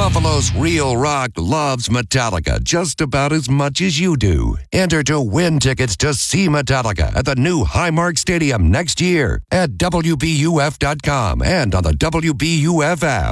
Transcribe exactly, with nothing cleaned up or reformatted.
Buffalo's Real Rock loves Metallica just about as much as you do. Enter to win tickets to see Metallica at the new Highmark Stadium next year at W B U F dot com and on the W B U F app.